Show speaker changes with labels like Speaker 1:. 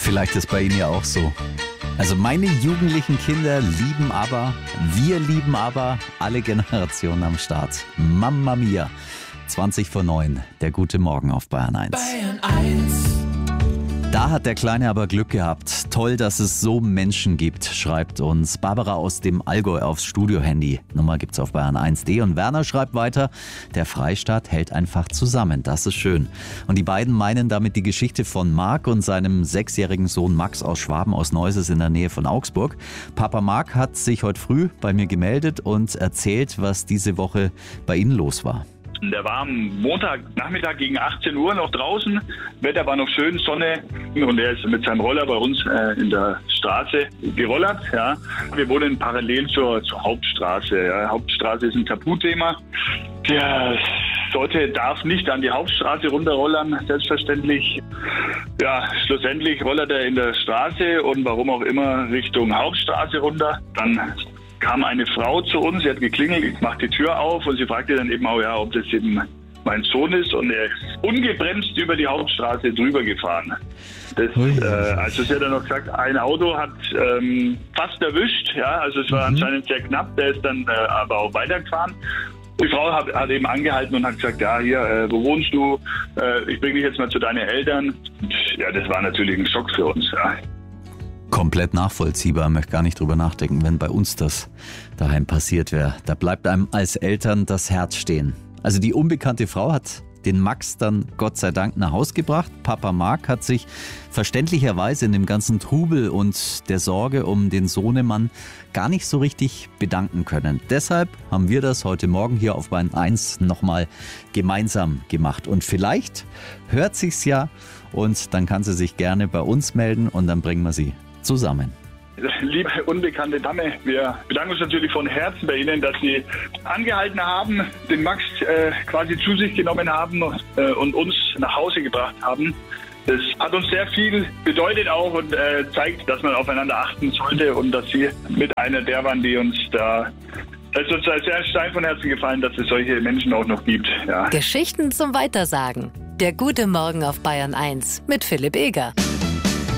Speaker 1: Vielleicht ist bei Ihnen ja auch so. Also meine jugendlichen Kinder lieben ABBA, wir lieben ABBA, alle Generationen am Start. Mamma mia, 20:09, der gute Morgen auf Bayern 1.
Speaker 2: Bayern 1.
Speaker 1: Da hat der Kleine aber Glück gehabt. Toll, dass es so Menschen gibt, schreibt uns Barbara aus dem Allgäu aufs Studio-Handy. Nummer gibt's auf Bayern 1D. Und Werner schreibt weiter, der Freistaat hält einfach zusammen. Das ist schön. Und die beiden meinen damit die Geschichte von Marc und seinem 6-jährigen Sohn Max aus Schwaben aus Neuses in der Nähe von Augsburg. Papa Marc hat sich heute früh bei mir gemeldet und erzählt, was diese Woche bei Ihnen los war.
Speaker 3: Der war am Montagnachmittag gegen 18 Uhr noch draußen. Wetter war noch schön, Sonne. Und er ist mit seinem Roller bei uns in der Straße gerollert. Ja. Wir wohnen parallel zur Hauptstraße. Ja. Hauptstraße ist ein Tabuthema. Der darf nicht an die Hauptstraße runterrollern, selbstverständlich. Ja, schlussendlich rollert er in der Straße und warum auch immer Richtung Hauptstraße runter. Dann kam eine Frau zu uns, sie hat geklingelt, ich mach die Tür auf und sie fragte dann eben auch, ja, ob das eben mein Sohn ist, und er ist ungebremst über die Hauptstraße drüber gefahren. Also sie hat dann noch gesagt, ein Auto hat fast erwischt, ja, also es war anscheinend sehr knapp, der ist dann aber auch weitergefahren. Die Frau hat eben angehalten und hat gesagt, ja, hier, wo wohnst du? Ich bringe dich jetzt mal zu deinen Eltern. Ja, das war natürlich ein Schock für uns, ja.
Speaker 1: Komplett nachvollziehbar, möchte gar nicht drüber nachdenken, wenn bei uns das daheim passiert wäre. Da bleibt einem als Eltern das Herz stehen. Also die unbekannte Frau hat den Max dann Gott sei Dank nach Haus gebracht. Papa Marc hat sich verständlicherweise in dem ganzen Trubel und der Sorge um den Sohnemann gar nicht so richtig bedanken können. Deshalb haben wir das heute Morgen hier auf Bayern 1 nochmal gemeinsam gemacht. Und vielleicht hört sich's ja und dann kann sie sich gerne bei uns melden und dann bringen wir sie zusammen.
Speaker 3: Liebe unbekannte Dame, wir bedanken uns natürlich von Herzen bei Ihnen, dass Sie angehalten haben, den Max quasi zu sich genommen haben und uns nach Hause gebracht haben. Das hat uns sehr viel bedeutet auch und zeigt, dass man aufeinander achten sollte und dass Sie mit einer der waren, die uns da... Es ist uns sehr ein Stein von Herzen gefallen, dass es solche Menschen auch noch gibt. Ja.
Speaker 4: Geschichten zum Weitersagen. Der gute Morgen auf Bayern 1 mit Philipp Eger.